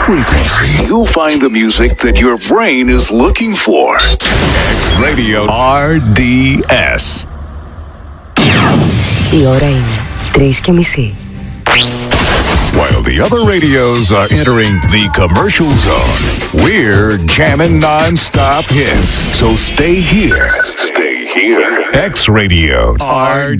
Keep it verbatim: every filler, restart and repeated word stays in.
frequency, you'll find the music that your brain is looking for. X Radio R D S. Η ώρα είναι τρεις και μισή. While the other radios are entering the commercial zone, we're jamming non-stop hits. So stay here. Stay here. X Radio R